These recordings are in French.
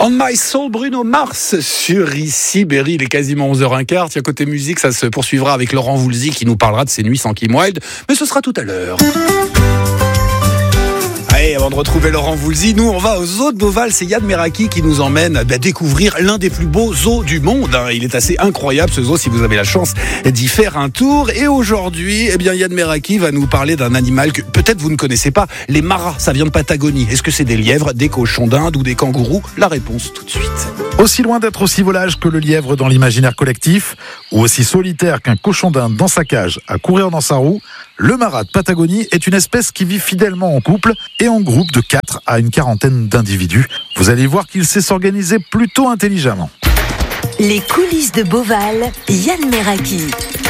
On My Soul, Bruno Mars sur Ici Berry, il est quasiment 11h15. Tiens, côté musique, ça se poursuivra avec Laurent Voulzy qui nous parlera de ses nuits sans Kim Wilde, mais ce sera tout à l'heure. Allez, avant de retrouver Laurent Voulzy, nous on va au zoo de Beauval. C'est Yann Meraki qui nous emmène à découvrir l'un des plus beaux zoos du monde. Il est assez incroyable ce zoo si vous avez la chance d'y faire un tour. Et aujourd'hui, Yann Meraki va nous parler d'un animal que peut-être vous ne connaissez pas. Les maras, ça vient de Patagonie. Est-ce que c'est des lièvres, des cochons d'Inde ou des kangourous? La réponse tout de suite. Aussi loin d'être aussi volage que le lièvre dans l'imaginaire collectif, ou aussi solitaire qu'un cochon d'Inde dans sa cage à courir dans sa roue, le marat de Patagonie est une espèce qui vit fidèlement en couple et en groupe de 4 à une quarantaine d'individus. Vous allez voir qu'il sait s'organiser plutôt intelligemment. Les coulisses de Beauval, Yann Meraki.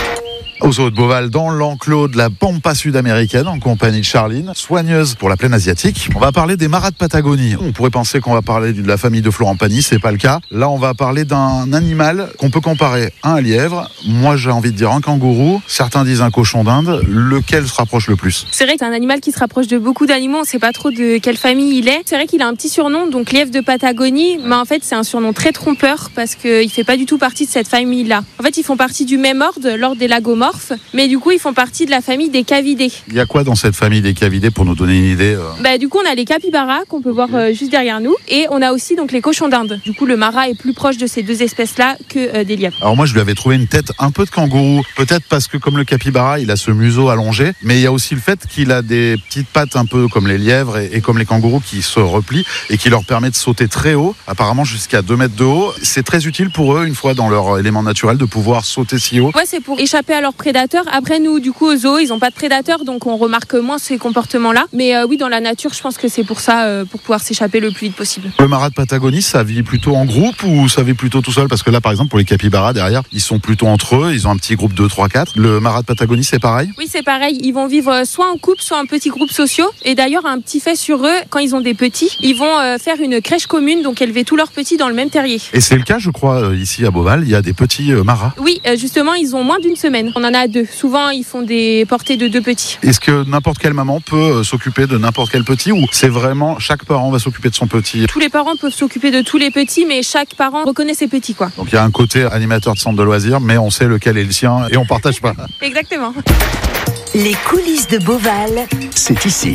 Au zoo de Beauval, dans l'enclos de la pampa sud-américaine, en compagnie de Charline, soigneuse pour la plaine asiatique. On va parler des maras de Patagonie. On pourrait penser qu'on va parler de la famille de Florent Pagny, c'est pas le cas. Là, on va parler d'un animal qu'on peut comparer à un lièvre. Moi, j'ai envie de dire un kangourou. Certains disent un cochon d'Inde. Lequel se rapproche le plus? C'est vrai que c'est un animal qui se rapproche de beaucoup d'animaux. On sait pas trop de quelle famille il est. C'est vrai qu'il a un petit surnom, donc lièvre de Patagonie. Mais en fait, c'est un surnom très trompeur parce qu'il fait pas du tout partie de cette famille-là. En fait, ils font partie du même ordre des lagomorphes. Mais du coup, ils font partie de la famille des cavidés. Il y a quoi dans cette famille des cavidés pour nous donner une idée? Du coup, on a les capybaras qu'on peut voir juste derrière nous. Et on a aussi donc les cochons d'Inde. Du coup, le marat est plus proche de ces deux espèces-là que des lièvres. Alors moi, je lui avais trouvé une tête un peu de kangourou. Peut-être parce que comme le capybara, il a ce museau allongé. Mais il y a aussi le fait qu'il a des petites pattes un peu comme les lièvres et comme les kangourous qui se replient et qui leur permet de sauter très haut, apparemment jusqu'à 2 mètres de haut. C'est très utile pour eux, une fois dans leur élément naturel, de pouvoir sauter si haut. Ouais, c'est pour échapper à leurs prédateurs. Après, nous, du coup, au zoo, ils n'ont pas de prédateurs, donc on remarque moins ces comportements-là. Mais oui, dans la nature, je pense que c'est pour ça, pour pouvoir s'échapper le plus vite possible. Le marat de Patagonie, ça vit plutôt en groupe ou ça vit plutôt tout seul? Parce que là, par exemple, pour les capybaras, derrière, ils sont plutôt entre eux. Ils ont un petit groupe 2, 3, 4. Le marat de Patagonie, c'est pareil? Oui, c'est pareil. Ils vont vivre soit en couple, soit en petits groupes sociaux. Et d'ailleurs, un petit fait sur eux, quand ils ont des petits, ils vont faire une crèche commune, donc élever tous leurs petits dans le même terrier. Et c'est le cas, je crois, ici à Beauval, il y a des petits maras. Oui, justement, ils ont moins d'une semaine. On en a 2. Souvent, ils font des portées de 2 petits. Est-ce que n'importe quelle maman peut s'occuper de n'importe quel petit ou c'est vraiment chaque parent va s'occuper de son petit? Tous les parents peuvent s'occuper de tous les petits, mais chaque parent reconnaît ses petits, quoi. Donc il y a un côté animateur de centre de loisirs, mais on sait lequel est le sien et on partage pas. Exactement. Les coulisses de Beauval, C'est ici.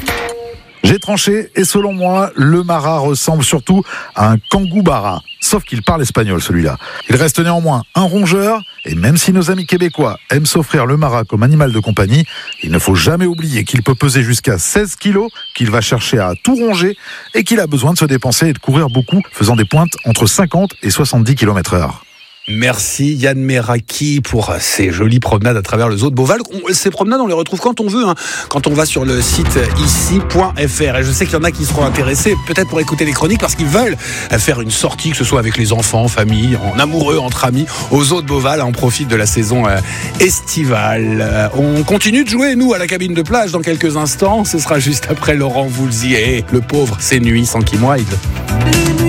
J'ai tranché et selon moi, le marat ressemble surtout à un kangoubara. Sauf qu'il parle espagnol, celui-là. Il reste néanmoins un rongeur, et même si nos amis québécois aiment s'offrir le marat comme animal de compagnie, il ne faut jamais oublier qu'il peut peser jusqu'à 16 kilos, qu'il va chercher à tout ronger, et qu'il a besoin de se dépenser et de courir beaucoup, faisant des pointes entre 50 et 70 km/h. Merci Yann Meraki pour ces jolies promenades à travers le zoo de Beauval. Ces promenades, on les retrouve quand on veut, quand on va sur le site ici.fr. Et je sais qu'il y en a qui seront intéressés, peut-être pour écouter les chroniques, parce qu'ils veulent faire une sortie, que ce soit avec les enfants, en famille, en amoureux, entre amis, au zoo de Beauval. On profite de la saison estivale. On continue de jouer, nous, à la cabine de plage dans quelques instants. Ce sera juste après Laurent Voulzy. Et le pauvre, ses nuits sans Kim Wilde.